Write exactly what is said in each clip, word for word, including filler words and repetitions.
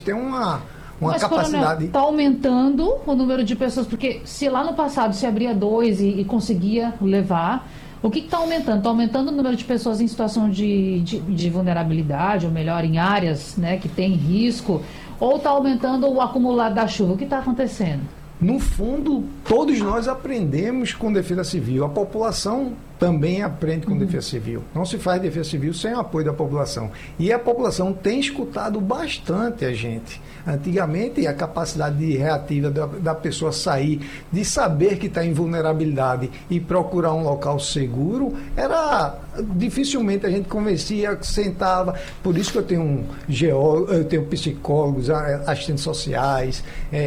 tem uma, uma Mas, capacidade... está aumentando o número de pessoas, porque se lá no passado se abria dois e, e conseguia levar, o que está aumentando? Está aumentando o número de pessoas em situação de, de, de vulnerabilidade, ou melhor, em áreas, né, que tem risco, ou está aumentando o acumulado da chuva? O que está acontecendo? No fundo, todos nós aprendemos com defesa civil. A população também aprende com uhum. defesa civil. Não se faz defesa civil sem o apoio da população. E a população tem escutado bastante a gente. Antigamente, a capacidade de reativa da, da pessoa sair, de saber que está em vulnerabilidade e procurar um local seguro, era... dificilmente a gente convencia, sentava. Por isso que eu tenho um geólogo, eu tenho psicólogos, assistentes sociais,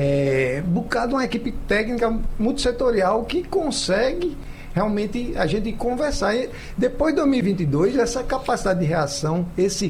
é, bocado uma equipe técnica multissetorial que consegue realmente a gente conversar. E depois de dois mil e vinte e dois, essa capacidade de reação, esse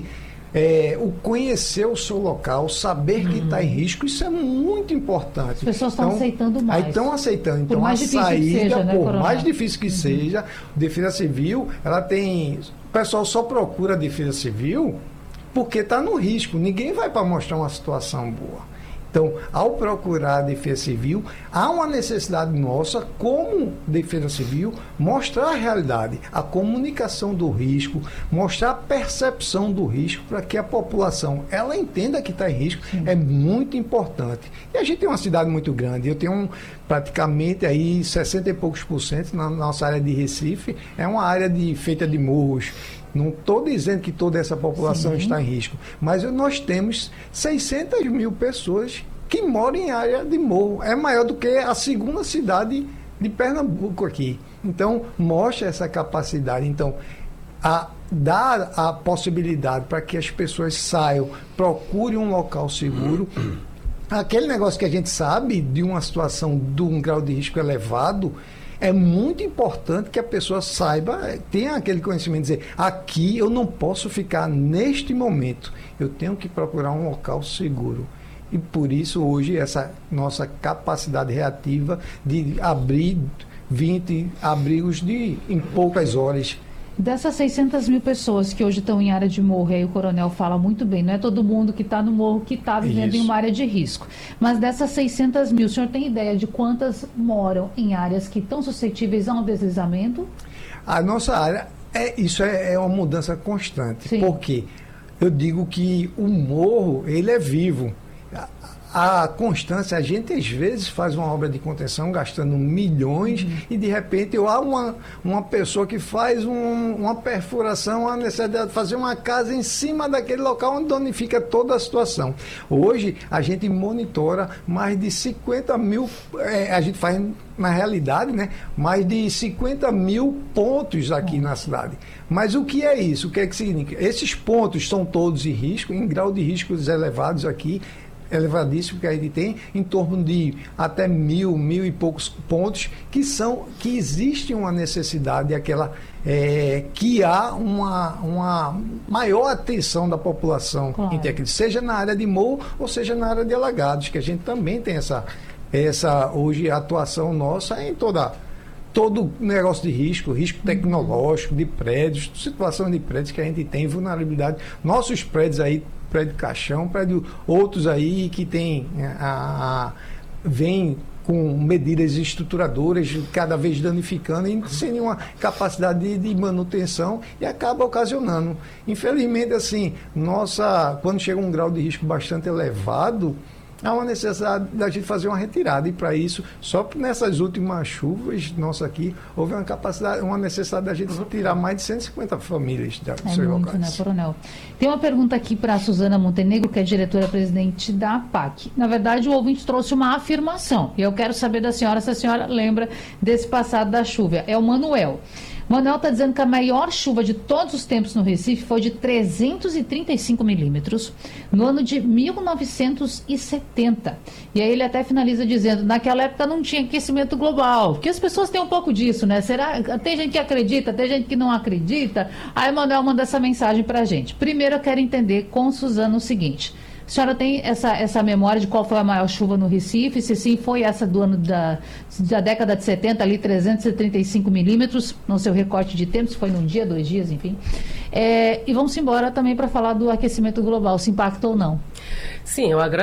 É, o conhecer o seu local, saber que está em risco, isso é muito importante. As pessoas estão então, aceitando mais. Aí estão aceitando. Então, por mais a difícil saída, que seja, né, por Coronel? mais difícil que uhum. seja, defesa civil, ela tem... O pessoal só procura a defesa civil porque está no risco. Ninguém vai para mostrar uma situação boa. Então, ao procurar a defesa civil, há uma necessidade nossa, como defesa civil, mostrar a realidade, a comunicação do risco, mostrar a percepção do risco para que a população, ela entenda que está em risco. Sim. É muito importante. E a gente tem uma cidade muito grande. Eu tenho um, praticamente aí sessenta e poucos por cento na nossa área de Recife, é uma área de, feita de morros. Não estou dizendo que toda essa população Sim. está em risco, mas nós temos seiscentas mil pessoas que moram em área de morro. É maior do que a segunda cidade de Pernambuco aqui. Então, mostra essa capacidade. Então, a, dar a possibilidade para que as pessoas saiam, procurem um local seguro. Aquele negócio que a gente sabe de uma situação de um grau de risco elevado, é muito importante que a pessoa saiba, tenha aquele conhecimento, dizer, aqui eu não posso ficar neste momento, eu tenho que procurar um local seguro. E por isso hoje essa nossa capacidade reativa de abrir vinte abrigos de, em poucas horas. Dessas seiscentas mil pessoas que hoje estão em área de morro, aí o Coronel fala muito bem, não é todo mundo que está no morro que está vivendo Isso. em uma área de risco. Mas dessas seiscentas mil, o senhor tem ideia de quantas moram em áreas que estão suscetíveis a um deslizamento? A nossa área, é, isso é, é uma mudança constante. Sim. Porque eu digo que o morro, ele é vivo. A constância, a gente às vezes faz uma obra de contenção gastando milhões uhum. e de repente há uma, uma pessoa que faz um, uma perfuração, a necessidade de fazer uma casa em cima daquele local onde danifica toda a situação. Hoje a gente monitora mais de cinquenta mil, é, a gente faz na realidade, né, mais de cinquenta mil pontos aqui uhum. na cidade. Mas o que é isso? O que é que significa? Esses pontos são todos em risco, em grau de riscos elevados aqui, elevadíssimo, que a gente tem em torno de até mil, mil e poucos pontos que são, que existe uma necessidade, aquela, é, que há uma, uma maior atenção da população, claro. Em, seja na área de morro ou seja na área de alagados, que a gente também tem essa, essa hoje a atuação nossa em toda todo negócio de risco, risco tecnológico, de prédios, situação de prédios que a gente tem, vulnerabilidade. Nossos prédios aí, prédio caixão, prédio outros aí que tem a, a vem com medidas estruturadoras cada vez danificando e sem nenhuma capacidade de, de manutenção e acaba ocasionando. Infelizmente, assim, nossa, quando chega um grau de risco bastante elevado, há uma necessidade da gente fazer uma retirada, e para isso, só nessas últimas chuvas, nossa, aqui, houve uma capacidade, uma necessidade da gente tirar mais de cento e cinquenta famílias dos é seus muito, locais. Né, Coronel? Tem uma pergunta aqui para a Suzana Montenegro, que é diretora-presidente da APAC. Na verdade, o ouvinte trouxe uma afirmação, e eu quero saber da senhora se a senhora lembra desse passado da chuva. É o Manuel. Manuel está dizendo que a maior chuva de todos os tempos no Recife foi de trezentos e trinta e cinco milímetros no ano de mil novecentos e setenta. E aí ele até finaliza dizendo, naquela época não tinha aquecimento global, porque as pessoas têm um pouco disso, né? Será? Tem gente que acredita, tem gente que não acredita. Aí o Manuel manda essa mensagem para a gente. Primeiro eu quero entender com Suzana o seguinte: a senhora tem essa, essa memória de qual foi a maior chuva no Recife? Se sim, foi essa do ano da, da década de setenta, ali trezentos e trinta e cinco milímetros, no seu recorte de tempo, se foi num dia, dois dias, enfim. É, e vamos embora também para falar do aquecimento global, se impacta ou não. Sim, eu agradeço.